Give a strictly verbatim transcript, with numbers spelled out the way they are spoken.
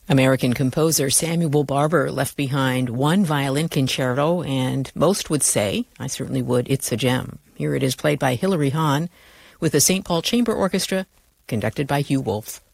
American composer Samuel Barber left behind one violin concerto, and most would say, I certainly would, it's a gem. Here it is played by Hilary Hahn with the Saint Paul Chamber Orchestra, conducted by Hugh Wolf.